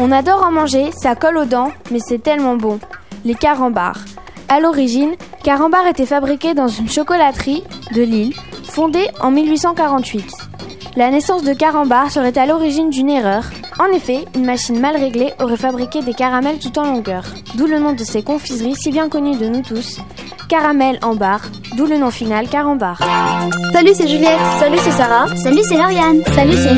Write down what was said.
On adore en manger, ça colle aux dents, mais c'est tellement bon. Les carambars. À l'origine, Carambar était fabriqué dans une chocolaterie de Lille, fondée en 1848. La naissance de Carambar serait à l'origine d'une erreur. En effet, une machine mal réglée aurait fabriqué des caramels tout en longueur, d'où le nom de ces confiseries si bien connues de nous tous. Caramel en barre, d'où le nom final Carambar. Salut, c'est Juliette. Salut, c'est Sarah. Salut, c'est Lauriane. Salut, c'est